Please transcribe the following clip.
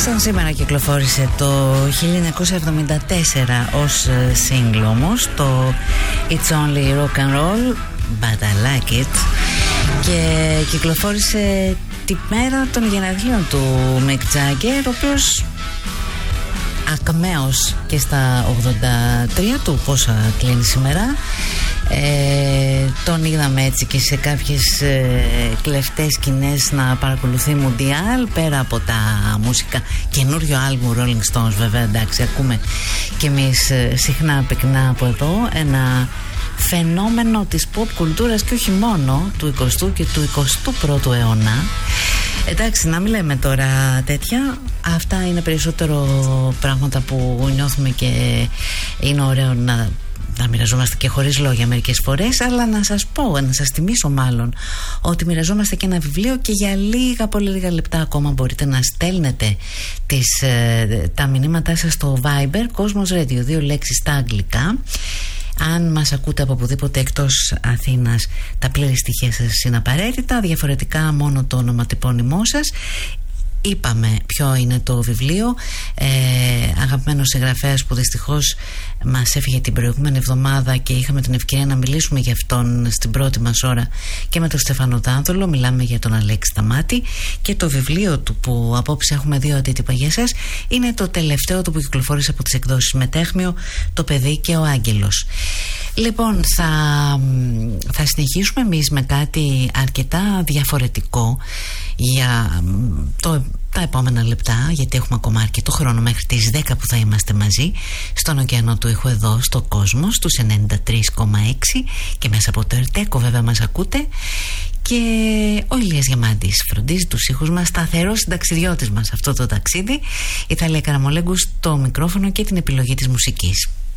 Σαν σήμερα κυκλοφόρησε το 1974 ως single όμως το It's Only Rock and Roll But I Like It, και κυκλοφόρησε τη μέρα των γενέθλιων του Mick Jagger, ο οποίος ακμαίος και στα 83 του, πόσα κλείνει σήμερα. Τον είδαμε έτσι και σε κάποιες κλεφτές σκηνές να παρακολουθεί Μουντιάλ, πέρα από τα μουσικά. Καινούριο άλμπουμ Rolling Stones βέβαια, εντάξει, ακούμε και εμείς συχνά πυκνά από εδώ. Ένα φαινόμενο της pop κουλτούρας και όχι μόνο του 20ου και του 21ου αιώνα. Εντάξει, να μην λέμε τώρα τέτοια. Αυτά είναι περισσότερο πράγματα που νιώθουμε και είναι ωραίο να μοιραζόμαστε και χωρίς λόγια μερικές φορές. Αλλά να σας πω, να σας θυμίσω μάλλον, ότι μοιραζόμαστε και ένα βιβλίο και για λίγα, πολύ λίγα λεπτά ακόμα μπορείτε να στέλνετε τα μηνύματά σας στο Viber Cosmos Radio, 2 λέξεις στα αγγλικά. Αν μας ακούτε από οπουδήποτε εκτός Αθήνας, τα πλήρη στοιχεία σας είναι απαραίτητα, διαφορετικά μόνο το ονοματεπώνυμό σας. Είπαμε ποιο είναι το βιβλίο, αγαπημένος συγγραφέας που δυστυχώς μας έφυγε την προηγούμενη εβδομάδα και είχαμε την ευκαιρία να μιλήσουμε για αυτόν στην πρώτη μας ώρα και με τον Στέφανο Δάνδολο. Μιλάμε για τον Αλέξη Σταμάτη, και το βιβλίο του που απόψε έχουμε 2 αντίτυπα για σας είναι το τελευταίο του που κυκλοφόρησε από τις εκδόσεις Μετέχμιο, Το παιδί και ο άγγελος. Λοιπόν, θα συνεχίσουμε εμείς με κάτι αρκετά διαφορετικό για τα επόμενα λεπτά, γιατί έχουμε ακόμα αρκετό χρόνο μέχρι τις 10 που θα είμαστε μαζί στον ωκεανό του ήχου εδώ στο Κόσμο, στους 93,6 και μέσα από το ΕΡΤΕΚΟ βέβαια μας ακούτε. Και ο Ηλίας Γεμάντης φροντίζει τους ήχους μας, σταθερός συνταξιδιώτης μας αυτό το ταξίδι. Η Θαλία Καραμολέγκου στο μικρόφωνο και την επιλογή της μουσικής.